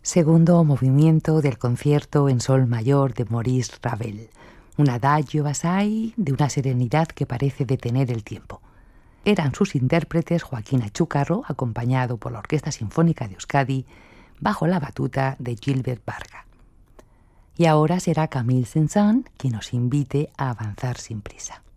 Segundo movimiento del concierto en sol mayor de Maurice Ravel, un adagio assai de una serenidad que parece detener el tiempo. Eran sus intérpretes Joaquín Achúcarro, acompañado por la Orquesta Sinfónica de Euskadi, bajo la batuta de Gilbert Varga. Y ahora será Camille Saint-Saëns quien nos invite a avanzar sin prisa.